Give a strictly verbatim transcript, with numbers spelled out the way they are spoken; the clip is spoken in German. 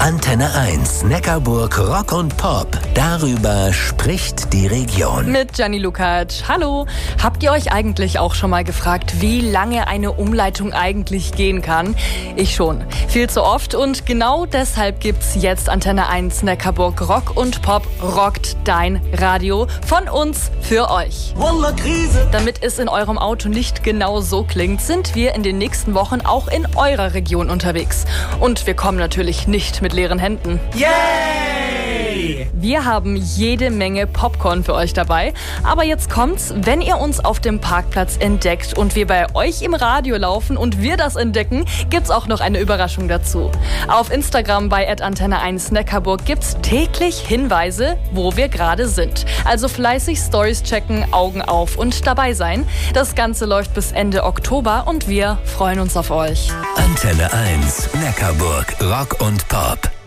Antenne eins, Neckarburg Rock und Pop. Darüber spricht die Region. Mit Gianni Lukacs. Hallo. Habt ihr euch eigentlich auch schon mal gefragt, wie lange eine Umleitung eigentlich gehen kann? Ich schon. Viel zu oft, und genau deshalb gibt's jetzt Antenne eins Neckarburg Rock und Pop rockt dein Radio von uns für euch. Damit es in eurem Auto nicht genau so klingt, sind wir in den nächsten Wochen auch in eurer Region unterwegs. Und wir kommen natürlich nicht mit leeren Händen. Yay! Wir haben jede Menge Popcorn für euch dabei. Aber jetzt kommt's, wenn ihr uns auf dem Parkplatz entdeckt und wir bei euch im Radio laufen und wir das entdecken, gibt's auch noch eine Überraschung dazu. Auf Instagram bei at Antenne eins Neckarburg gibt's täglich Hinweise, wo wir gerade sind. Also fleißig Stories checken, Augen auf und dabei sein. Das Ganze läuft bis Ende Oktober und wir freuen uns auf euch. Antenne eins, Neckarburg Rock und Pop.